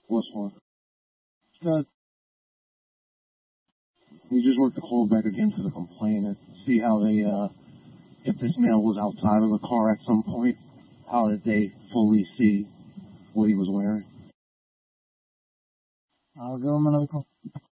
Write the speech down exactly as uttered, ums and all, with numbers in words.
What's one? Good. We just worked the call back again to the complainant. See how they, uh, if this male was outside of the car at some point, how did they fully see what he was wearing? I'll give him another call.